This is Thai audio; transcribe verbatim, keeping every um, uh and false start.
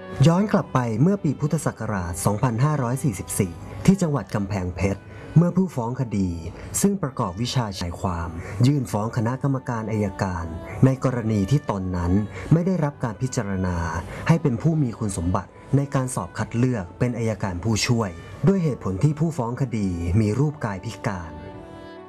ย้อนกลับไปเมื่อปีพุทธศักราช สองพันห้าร้อยสี่สิบสี่ ที่จังหวัดกำแพงเพชร เมื่อผู้ฟ้องคดีซึ่งประกอบวิชาทนายความยื่นฟ้องคณะกรรมการอัยการในกรณีที่ตนนั้นไม่ได้รับการพิจารณาให้เป็นผู้มีคุณสมบัติในการสอบคัดเลือกเป็นอัยการผู้ช่วยด้วยเหตุผลที่ผู้ฟ้องคดีมีรูปกายพิการ